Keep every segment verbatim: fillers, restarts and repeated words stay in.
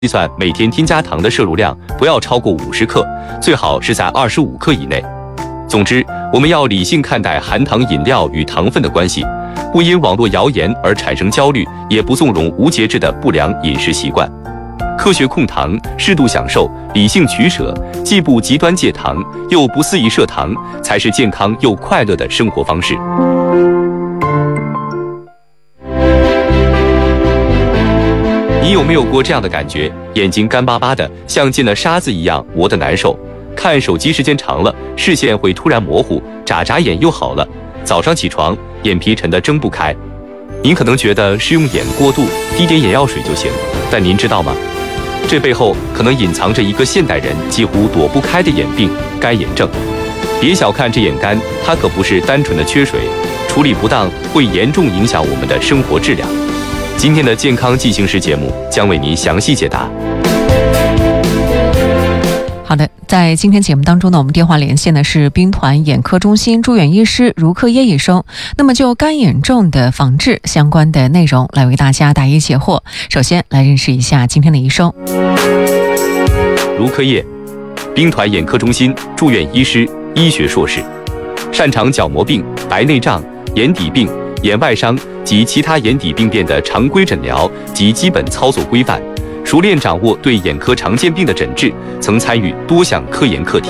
计算每天添加糖的摄入量不要超过五十克，最好是在二十五克以内。总之，我们要理性看待含糖饮料与糖分的关系，不因网络谣言而产生焦虑，也不纵容无节制的不良饮食习惯。科学控糖，适度享受，理性取舍，既不极端戒糖，又不肆意摄糖，才是健康又快乐的生活方式。你有没有过这样的感觉？眼睛干巴巴的，像进了沙子一样磨得难受。看手机时间长了，视线会突然模糊，眨眨眼又好了。早上起床，眼皮沉得睁不开。您可能觉得是用眼过度，滴点眼药水就行，但您知道吗？这背后可能隐藏着一个现代人几乎躲不开的眼病——干眼症。别小看这眼干，它可不是单纯的缺水，处理不当会严重影响我们的生活质量。今天的健康进行时节目将为您详细解答。 好的，在今天节目当中呢，我们电话连线的是兵团眼科中心住院医师茹克耶医生。那么就干眼症的防治相关的内容来为大家答疑解惑。首先来认识一下今天的医生。 茹克耶，兵团眼科中心住院医师，医学硕士，擅长角膜病、白内障、眼底病、眼外伤及其他眼底病变的常规诊疗及基本操作规范，熟练掌握对眼科常见病的诊治，曾参与多项科研课题。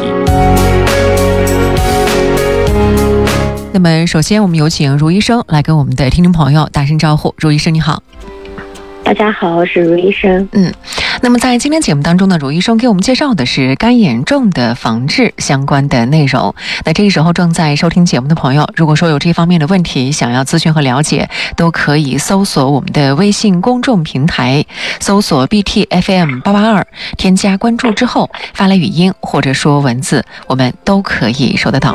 那么首先我们有请茹医生来跟我们的听众朋友打声招呼。茹医生你好。 大家好，我是茹医生。 嗯，那么在今天节目当中呢，茹医生给我们介绍的是干眼症的防治相关的内容。那这个时候正在收听节目的朋友，如果说有这方面的问题想要咨询和了解，都可以搜索我们的微信公众平台，搜索 B T F M 八八二，添加关注之后发来语音或者说文字，我们都可以收得到。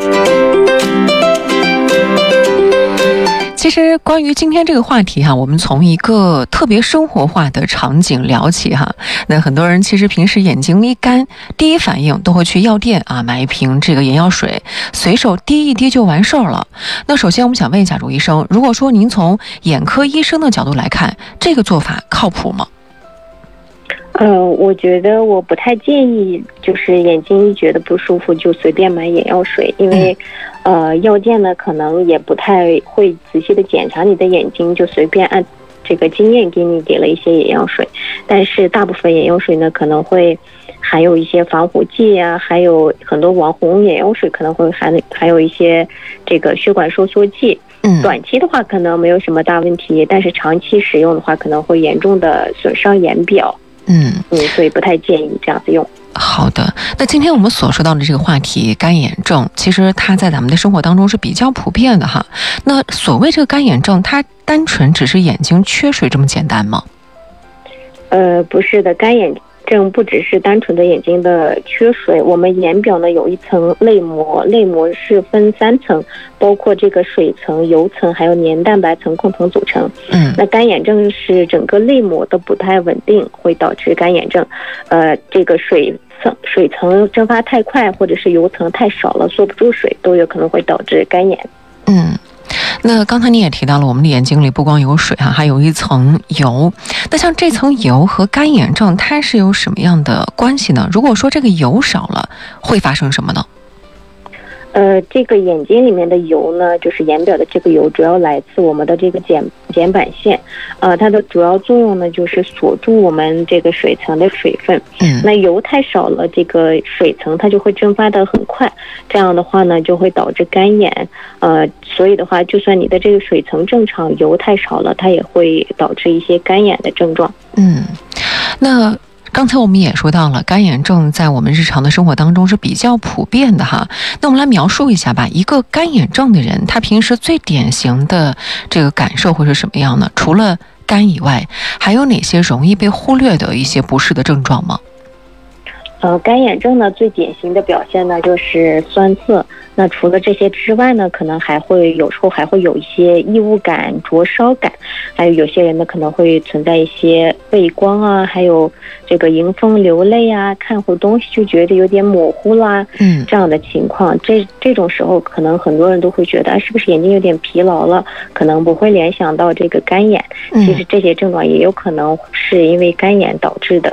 其实关于今天这个话题哈，我们从一个特别生活化的场景聊起哈。那很多人其实平时眼睛一干，第一反应都会去药店啊买一瓶这个眼药水，随手滴一滴就完事儿了。那首先我们想问一下茹医生，如果说您从眼科医生的角度来看，这个做法靠谱吗？ 呃，我觉得我不太建议，就是眼睛一觉得不舒服就随便买眼药水，因为，呃，药店呢可能也不太会仔细的检查你的眼睛，就随便按这个经验给你给了一些眼药水。但是大部分眼药水呢可能会含有一些防腐剂啊，还有很多网红眼药水可能会含含有一些这个血管收缩剂。 嗯， 短期的话可能没有什么大问题，但是长期使用的话可能会严重的损伤眼表。 嗯嗯，所以不太建议这样子用。 好的，那今天我们所说到的这个话题干眼症，其实它在咱们的生活当中是比较普遍的哈。那所谓这个干眼症，它单纯只是眼睛缺水这么简单吗？ 呃，不是的，干眼症不只是单纯的眼睛的缺水，我们眼表呢有一层泪膜，泪膜是分三层，包括这个水层、油层还有黏蛋白层共同组成。 嗯， 那干眼症是整个泪膜的不太稳定，会导致干眼症。呃，这个水层水层蒸发太快，或者是油层太少了，锁不住水，都有可能会导致干眼。 嗯。那刚才你也提到了，我们的眼睛里不光有水哈、啊，还有一层油。那像这层油和干眼症，它是有什么样的关系呢？如果说这个油少了，会发生什么呢？ 呃，这个眼睛里面的油呢，就是眼表的这个油，主要来自我们的这个睑睑板腺，呃，它的主要作用呢，就是锁住我们这个水层的水分。 嗯， 那油太少了，这个水层它就会蒸发得很快，这样的话呢，就会导致干眼。呃，所以的话，就算你的这个水层正常，油太少了，它也会导致一些干眼的症状。 嗯，那。刚才我们也说到了，干眼症在我们日常的生活当中是比较普遍的哈。那我们来描述一下吧，一个干眼症的人，他平时最典型的这个感受会是什么样呢？除了干以外，还有哪些容易被忽略的一些不适的症状吗？ 呃，干眼症呢，最典型的表现呢就是酸涩。那除了这些之外呢，可能还会有时候还会有一些异物感、灼烧感，还有有些人呢可能会存在一些畏光啊，还有这个迎风流泪啊，看会东西就觉得有点模糊啦， 嗯， 这样的情况。这这种时候，可能很多人都会觉得，啊，是不是眼睛有点疲劳了？可能不会联想到这个干眼。其实这些症状也有可能是因为干眼导致的。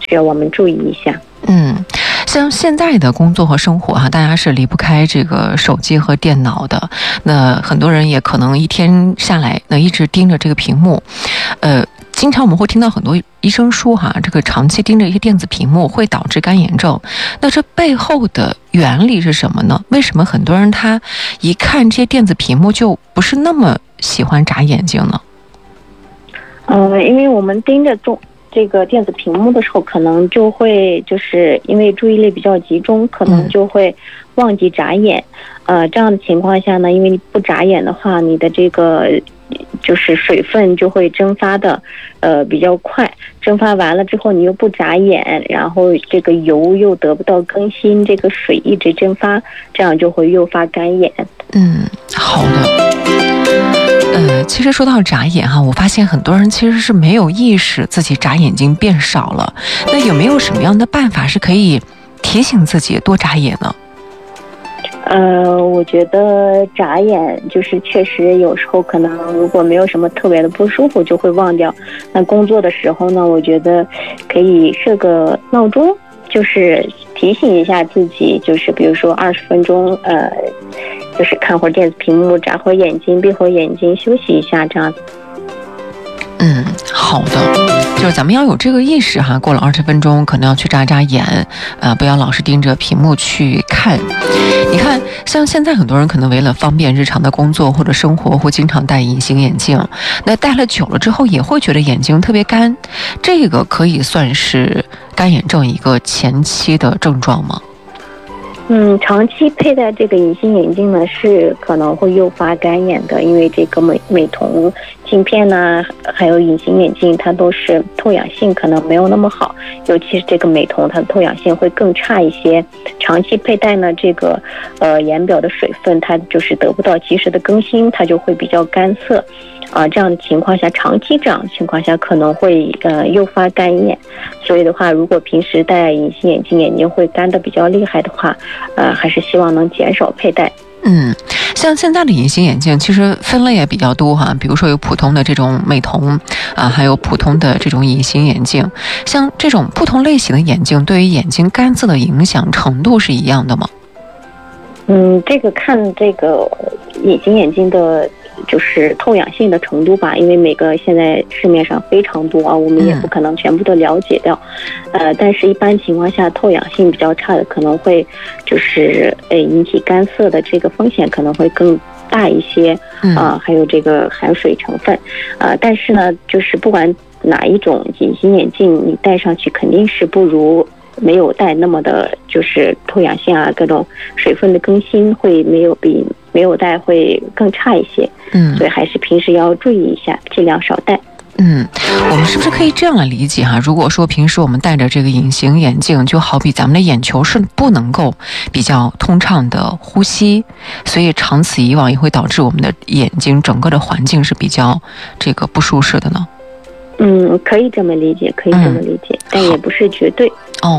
需要我们注意一下。 嗯，像现在的工作和生活哈，大家是离不开这个手机和电脑的。那很多人也可能一天下来，那一直盯着这个屏幕，呃。经常我们会听到很多医生说哈，这个长期盯着一些电子屏幕会导致干眼症。那这背后的原理是什么呢？为什么很多人他一看这些电子屏幕就不是那么喜欢眨眼睛呢？ 呃，因为我们盯着动这个电子屏幕的时候，可能就会就是因为注意力比较集中，可能就会忘记眨眼。嗯、呃，这样的情况下呢，因为你不眨眼的话，你的这个就是水分就会蒸发的，呃，比较快。蒸发完了之后，你又不眨眼，然后这个油又得不到更新，这个水一直蒸发，这样就会诱发干眼。 嗯，好的。呃，其实说到眨眼哈，我发现很多人其实是没有意识自己眨眼睛变少了。那有没有什么样的办法是可以提醒自己多眨眼呢？ 呃，我觉得眨眼就是确实有时候可能如果没有什么特别的不舒服就会忘掉。那工作的时候呢，我觉得可以设个闹钟，就是提醒一下自己，就是比如说二十分钟，呃，就是看会儿电子屏幕，眨会儿眼睛，闭会儿眼睛，休息一下，这样。 嗯，好的，就是咱们要有这个意识哈，过了二十分钟可能要去眨眨眼，呃，不要老是盯着屏幕去看。你看，像现在很多人可能为了方便日常的工作或者生活，会经常戴隐形眼镜，那戴了久了之后也会觉得眼睛特别干，这个可以算是干眼症一个前期的症状吗？ 嗯，长期佩戴这个隐形眼镜呢，是可能会诱发干眼的，因为这个美美瞳镜片呢，还有隐形眼镜，它都是透氧性可能没有那么好，尤其是这个美瞳，它的透氧性会更差一些。长期佩戴呢，这个呃眼表的水分它就是得不到及时的更新，它就会比较干涩。啊、呃，这样的情况下，长期这样的情况下可能会呃诱发干眼，所以的话，如果平时戴隐形眼镜眼睛会干的比较厉害的话，呃，还是希望能减少佩戴。 嗯，像现在的隐形眼镜其实分类也比较多哈，比如说有普通的这种美瞳啊，还有普通的这种隐形眼镜。像这种不同类型的眼镜对于眼睛干涩的影响程度是一样的吗？ 嗯，这个看这个隐形眼镜的就是透氧性的程度吧，因为每个现在市面上非常多啊，我们也不可能全部都了解掉。嗯、呃，但是一般情况下，透氧性比较差的可能会就是呃引起干涩的这个风险可能会更大一些啊、呃，还有这个含水成分啊、呃，但是呢，就是不管哪一种隐形眼镜你戴上去肯定是不如没有戴那么的，就是透氧性啊，各种水分的更新会没有比没有戴会更差一些。嗯，所以还是平时要注意一下，尽量少戴。 嗯，我们是不是可以这样来理解哈？如果说平时我们戴着这个隐形眼镜，就好比咱们的眼球是不能够比较通畅的呼吸，所以长此以往也会导致我们的眼睛整个的环境是比较这个不舒适的呢？ 嗯，可以这么理解，可以这么理解，嗯、但也不是绝对。 哦，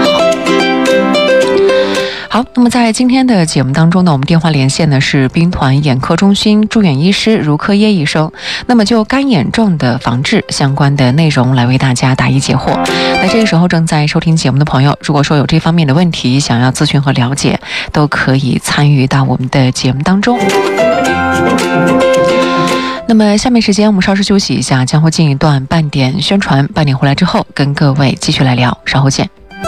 好。好，那么在今天的节目当中呢，我们电话连线的是兵团眼科中心住院医师茹科耶医生，那么就干眼症的防治相关的内容来为大家答疑解惑。那这个时候正在收听节目的朋友，如果说有这方面的问题想要咨询和了解，都可以参与到我们的节目当中。那么下面时间我们稍事休息一下，将会进一段半点宣传，半点回来之后跟各位继续来聊，稍后见。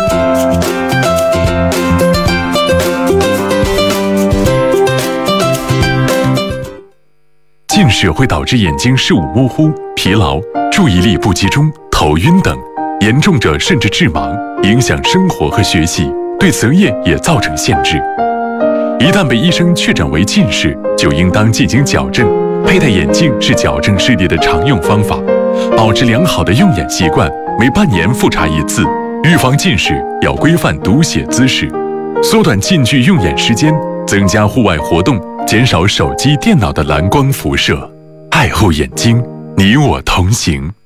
近视会导致眼睛视物模糊、疲劳、注意力不集中、头晕等，严重者甚至致盲，影响生活和学习，对择业也造成限制。一旦被医生确诊为近视，就应当进行矫正。佩戴眼镜是矫正视力的常用方法，保持良好的用眼习惯，每半年复查一次。预防近视要规范读写姿势，缩短近距用眼时间，增加户外活动，减少手机、电脑的蓝光辐射。爱护眼睛，你我同行。